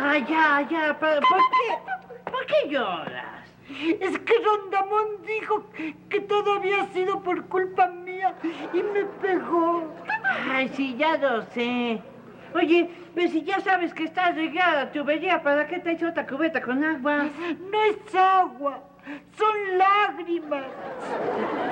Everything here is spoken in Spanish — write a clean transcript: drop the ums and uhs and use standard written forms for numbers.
Ya. ¿Por qué? ¿Por qué lloras? Es que Rondamón dijo que todo había sido por culpa mía y me pegó. Ay, sí, ya lo sé. Oye, pues si ya sabes que está regada tu tubería, ¿para qué te has hecho otra cubeta con agua? No es agua, son lágrimas.